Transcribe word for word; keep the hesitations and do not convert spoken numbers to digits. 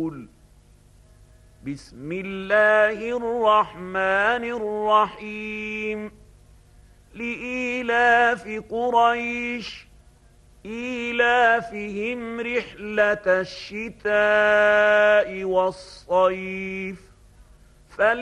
يعلمون. بسم الله الرحمن الرحيم. لإيلاف قريش إيلافهم رحلة الشتاء والصيف